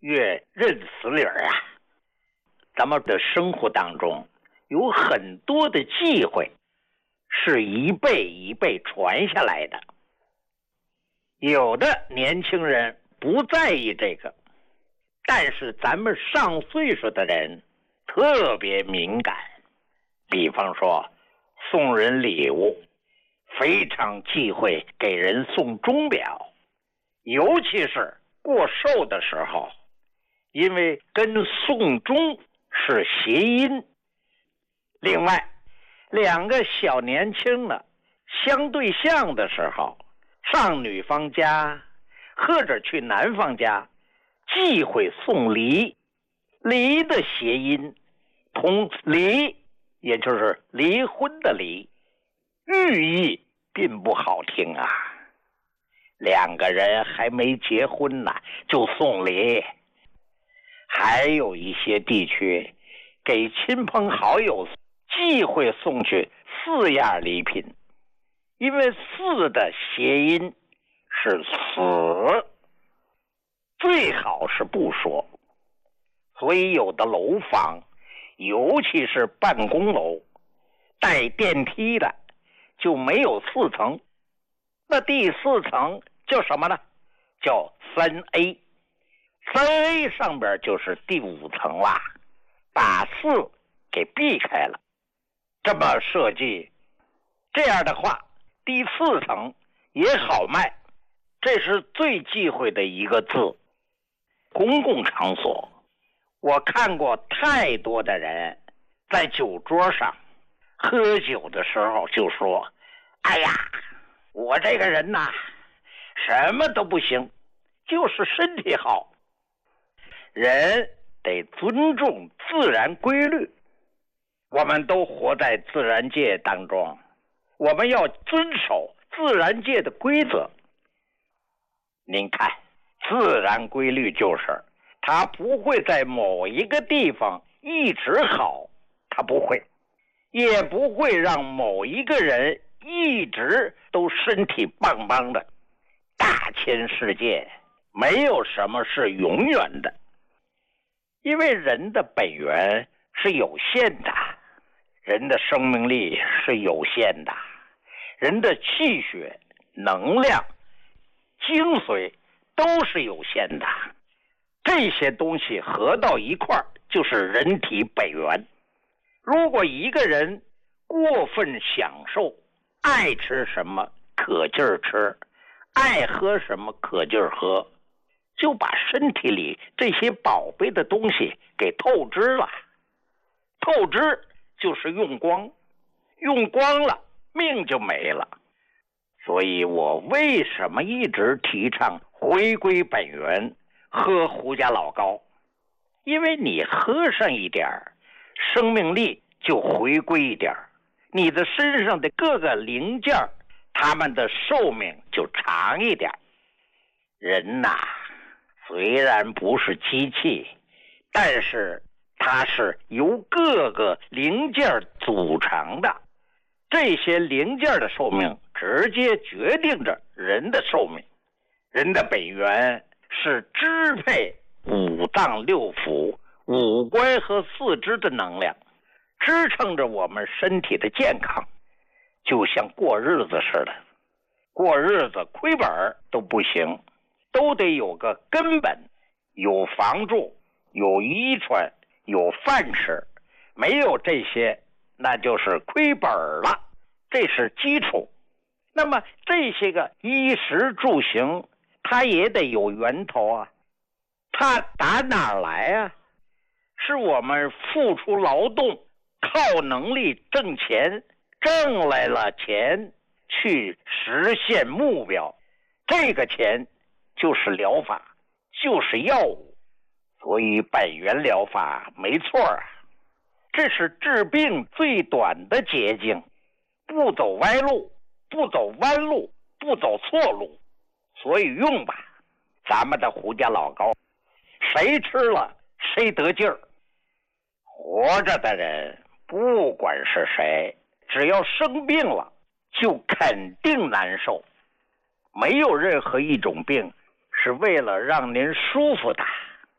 越认死理儿啊。咱们的生活当中有很多的忌讳是一辈一辈传下来的，有的年轻人不在意这个，但是咱们上岁数的人特别敏感。比方说送人礼物，非常忌讳给人送钟表，尤其是过寿的时候，因为跟送钟是谐音。另外，两个小年轻的相对象的时候，上女方家或者去男方家，忌讳送梨。梨的谐音同离，也就是离婚的离，寓意并不好听啊。两个人还没结婚呢，就送梨。还有一些地区给亲朋好友忌讳送去4样礼品，因为4的谐音是死，最好是不说。所以有的楼房，尤其是办公楼带电梯的就没有4层，那第4层叫什么呢？叫3A。 3A 上边就是第5层啦，把4给避开了。这么设计，这样的话第4层也好卖。这是最忌讳的一个字。公共场所，我看过太多的人在酒桌上喝酒的时候就说，哎呀，我这个人呐，什么都不行，就是身体好。人得尊重自然规律，我们都活在自然界当中，我们要遵守自然界的规则。您看，自然规律就是它不会在某一个地方一直好，它不会，也不会让某一个人一直都身体棒棒的。大千世界没有什么是永远的，因为人的本源是有限的，人的生命力是有限的，人的气血、能量、精髓都是有限的。这些东西合到一块儿就是人体本源。如果一个人过分享受，爱吃什么可劲儿吃，爱喝什么可劲儿喝，就把身体里这些宝贝的东西给透支了。透支就是用光，用光了命就没了。所以我为什么一直提倡回归本源，喝胡家老高？因为你喝上一点，生命力就回归一点，你的身上的各个零件他们的寿命就长一点。人呐，虽然不是机器，但是它是由各个零件组成的，这些零件的寿命直接决定着人的寿命。人的本源是支配五脏六腑、五官和四肢的能量，支撑着我们身体的健康。就像过日子似的，过日子亏本都不行，都得有个根本，有房住，有衣穿，有饭吃。没有这些，那就是亏本了，这是基础。那么这些个衣食住行，它也得有源头啊，它打哪儿来啊？是我们付出劳动，靠能力挣钱，挣来了钱去实现目标，这个钱就是疗法，就是药物。所以本源疗法没错啊，这是治病最短的捷径，不走歪路，不走弯路，不走错路。所以用吧，咱们的胡家老高，谁吃了谁得劲儿。活着的人不管是谁，只要生病了就肯定难受。没有任何一种病是为了让您舒服的。